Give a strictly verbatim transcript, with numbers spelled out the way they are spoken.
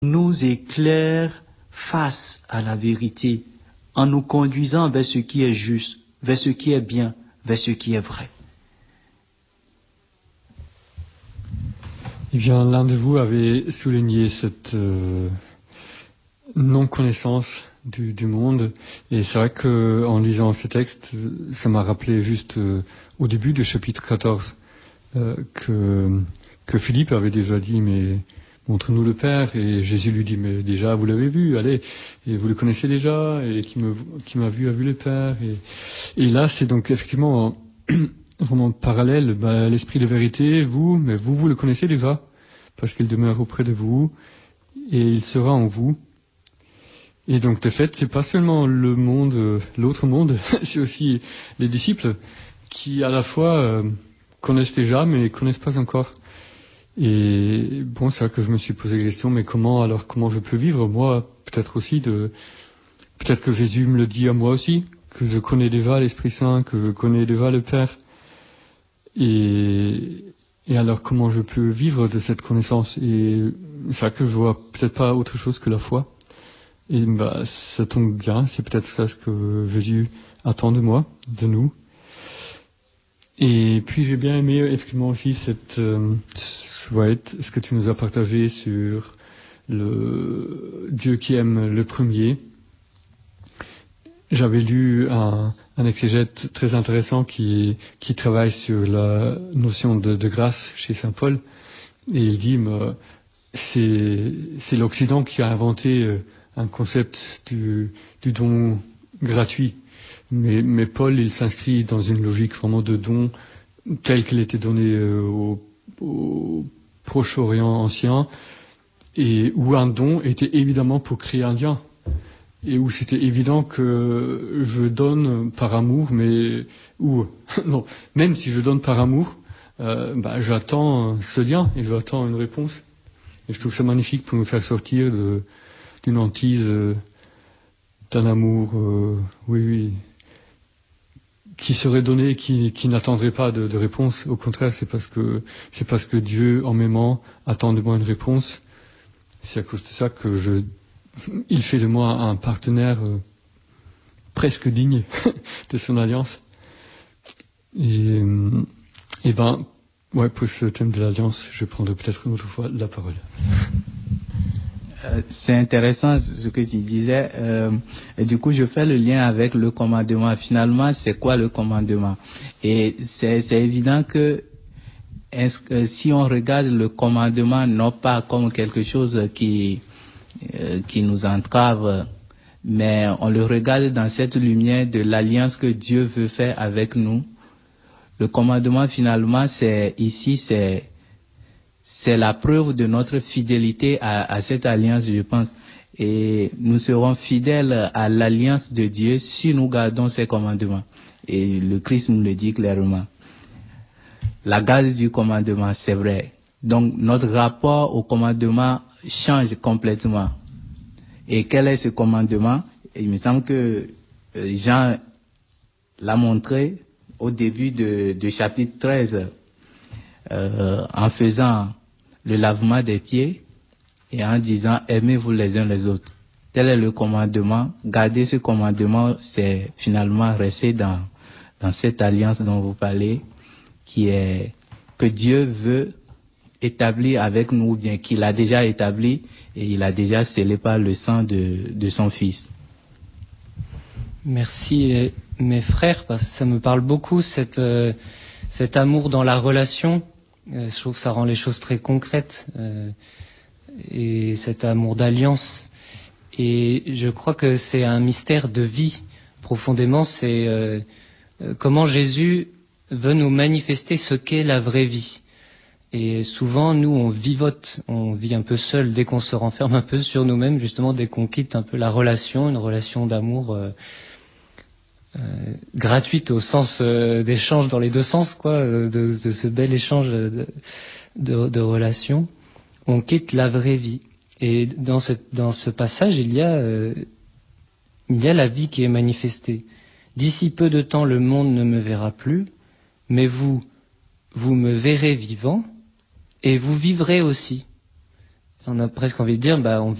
nous éclaire face à la vérité, en nous conduisant vers ce qui est juste, vers ce qui est bien, vers ce qui est vrai. Eh bien, l'un de vous avait souligné cette euh, non-connaissance du, du monde, et c'est vrai que en lisant ces textes, ça m'a rappelé juste euh, au début du chapitre quatorze euh, que, que Philippe avait déjà dit, mais montre-nous le Père, et Jésus lui dit, mais déjà vous l'avez vu, allez, et vous le connaissez déjà, et qui me qui m'a vu a vu le Père, et, et là c'est donc effectivement vraiment parallèle, bah, l'esprit de vérité, vous, mais vous vous le connaissez déjà, parce qu'il demeure auprès de vous, et il sera en vous. Et donc de fait, c'est pas seulement le monde, euh, l'autre monde, c'est aussi les disciples qui à la fois euh, connaissent déjà, mais connaissent pas encore. Et bon, c'est vrai que je me suis posé la question, mais comment alors, comment je peux vivre, moi, peut-être aussi, de, peut-être que Jésus me le dit à moi aussi, que je connais déjà l'Esprit Saint, que je connais déjà le Père. Et, et alors, comment je peux vivre de cette connaissance? Et c'est vrai que je vois peut-être pas autre chose que la foi. Et bah, ça tombe bien, c'est peut-être ça ce que Jésus attend de moi, de nous. Et puis j'ai bien aimé effectivement aussi cette, euh, ouais, ce que tu nous as partagé sur le Dieu qui aime le premier. J'avais lu un, un exégète très intéressant qui, qui travaille sur la notion de, de grâce chez Saint Paul. Et il dit, bah, c'est, c'est l'Occident qui a inventé euh, un concept du, du don gratuit. Mais, mais Paul, il s'inscrit dans une logique vraiment de don tel qu'il était donné euh, au, au Proche-Orient ancien, et où un don était évidemment pour créer un lien, et où c'était évident que je donne par amour, mais ou non, même si je donne par amour, euh, bah, j'attends ce lien et j'attends une réponse. Et je trouve ça magnifique pour nous faire sortir de d'une hantise, euh, d'un amour, euh, oui, oui, qui serait donné, qui, qui n'attendrait pas de, de réponse. Au contraire, c'est parce que c'est parce que Dieu, en m'aimant, attend de moi une réponse. C'est à cause de ça que je, il fait de moi un partenaire euh, presque digne de son alliance. Et, euh, et ben, ouais, pour ce thème de l'alliance, je prendrai peut-être une autre fois la parole. Euh, c'est intéressant ce que tu disais. Euh, et du coup, je fais le lien avec le commandement. Finalement, c'est quoi le commandement? Et c'est, c'est évident que est-ce que si on regarde le commandement non pas comme quelque chose qui euh, qui nous entrave, mais on le regarde dans cette lumière de l'alliance que Dieu veut faire avec nous. Le commandement, finalement, c'est ici, c'est c'est la preuve de notre fidélité à, à cette alliance, je pense. Et nous serons fidèles à l'alliance de Dieu si nous gardons ses commandements. Et le Christ nous le dit clairement. La base du commandement, c'est vrai. Donc, notre rapport au commandement change complètement. Et quel est ce commandement? Il me semble que Jean l'a montré au début de, de chapitre treize. Euh, en faisant le lavement des pieds et en disant aimez-vous les uns les autres. Tel est le commandement. Garder ce commandement, c'est finalement rester dans, dans cette alliance dont vous parlez, qui est que Dieu veut établir avec nous, ou bien qu'il a déjà établi et il a déjà scellé par le sang de, de son Fils. Merci mes frères, parce que ça me parle beaucoup, cette, euh, cet amour dans la relation. Euh, je trouve que ça rend les choses très concrètes, euh, et cet amour d'alliance. Et je crois que c'est un mystère de vie, profondément. C'est euh, comment Jésus veut nous manifester ce qu'est la vraie vie. Et souvent, nous, on vivote, on vit un peu seul dès qu'on se renferme un peu sur nous-mêmes, justement, dès qu'on quitte un peu la relation, une relation d'amour euh, euh, gratuite au sens euh, d'échange dans les deux sens, quoi, de, de ce bel échange de, de, de relations. On quitte la vraie vie. Et dans ce, dans ce passage, il y a, euh, il y a la vie qui est manifestée. D'ici peu de temps, le monde ne me verra plus, mais vous, vous me verrez vivant, et vous vivrez aussi. on a presque envie de dire, bah, on